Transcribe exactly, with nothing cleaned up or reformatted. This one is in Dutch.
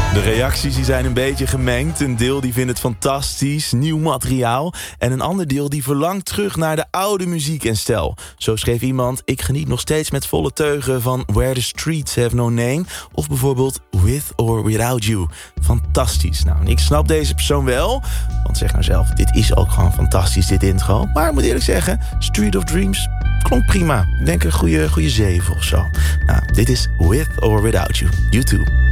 De reacties die zijn een beetje gemengd. Een deel die vindt het fantastisch, nieuw materiaal. En een ander deel die verlangt terug naar de oude muziek en stijl. Zo schreef iemand: ik geniet nog steeds met volle teugen van Where the Streets Have No Name. Of bijvoorbeeld With or Without You. Fantastisch. Nou, en ik snap deze persoon wel. Want zeg nou zelf, dit is ook gewoon fantastisch, dit intro. Maar ik moet eerlijk zeggen, Street of Dreams klonk prima. Ik denk een goede, goede zeven of zo. Nou, dit is With or Without You. You too.